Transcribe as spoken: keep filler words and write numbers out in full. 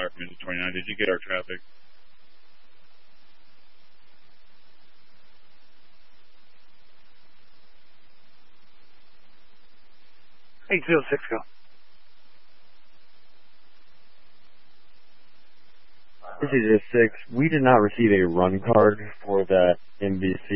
recommended twenty-nine. Did you get our traffic? eight zero six, go. This is six. We did not receive a run card for that M B C.